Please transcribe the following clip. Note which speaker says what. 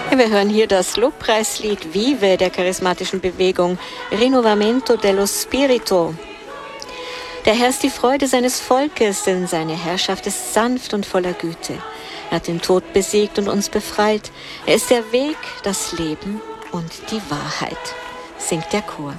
Speaker 1: Wir hören hier das Lobpreislied Vive der charismatischen Bewegung Rinnovamento dello Spirito. Der Herr ist die Freude seines Volkes, denn seine Herrschaft ist sanft und voller Güte. Er hat den Tod besiegt und uns befreit. Er ist der Weg, das Leben und die Wahrheit, singt der Chor.